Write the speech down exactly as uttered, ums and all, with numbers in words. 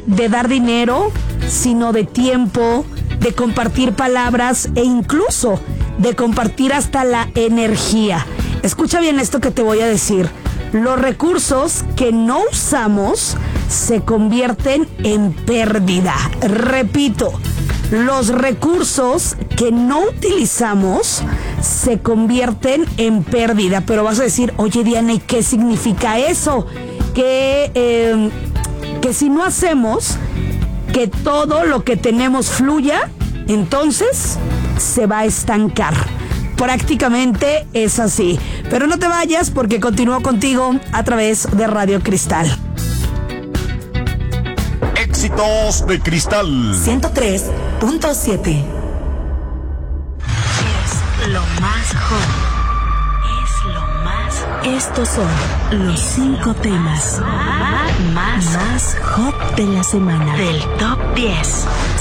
de dar dinero, sino de tiempo, de compartir palabras e incluso de compartir hasta la energía. Escucha bien esto que te voy a decir. Los recursos que no usamos se convierten en pérdida. Repito, los recursos que no utilizamos se convierten en pérdida. Pero vas a decir, oye Diana, ¿y qué significa eso? Que, eh, que si no hacemos que todo lo que tenemos fluya, entonces se va a estancar. Prácticamente es así. Pero no te vayas porque continúo contigo a través de Radio Cristal. Éxitos de Cristal ciento tres punto siete. Es lo más hot. Es lo más hot. Estos son los cinco temas más, más hot de la semana. Del top diez.